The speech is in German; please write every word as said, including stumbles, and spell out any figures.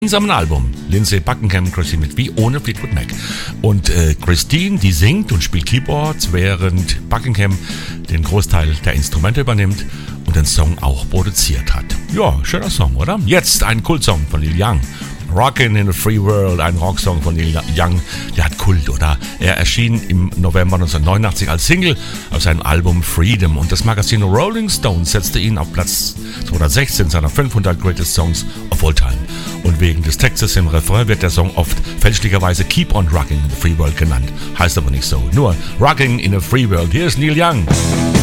gemeinsamen Album. Lindsey Buckingham, Christine McVie ohne Fleetwood Mac. Und äh, Christine, die singt und spielt Keyboards, während Buckingham den Großteil der Instrumente übernimmt und den Song auch produziert hat. Ja, schöner Song, oder? Jetzt ein Kultsong von Neil Young. Rockin' in a Free World, ein Rocksong von Neil Young, der hat Kult, oder? Er erschien im November neunzehnhundertneunundachtzig als Single auf seinem Album Freedom und das Magazin Rolling Stone setzte ihn auf Platz zweihundertsechzehn seiner fünfhundert Greatest Songs of All Time. Und wegen des Textes im Refrain wird der Song oft fälschlicherweise Keep on Rockin' in the Free World genannt. Heißt aber nicht so, nur Rockin' in a Free World. Hier ist Neil Young.